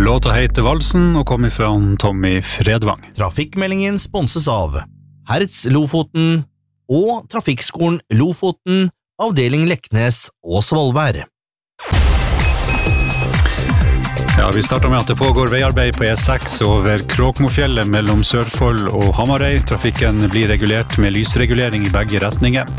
Låta heter Valsen og kommer fra Tommy Fredvang. Trafikkmeldingen sponses av Hertz Lofoten og Trafikkskolen Lofoten, avdeling Leknes og Svolvær. Ja, vi starter med at det pågår veiarbeid på E6 over Kråkmofjellet mellom Sørfold og Hamarøy. Trafikken blir regulert med lysregulering i begge retninger.